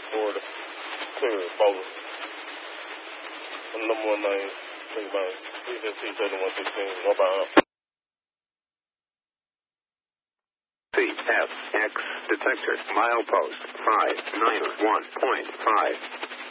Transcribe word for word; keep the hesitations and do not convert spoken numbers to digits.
Florida. Clear, bowling. Number one nine, think about it. Please S C thirty-one sixteen, northbound. C F X detector, milepost five nine one point five.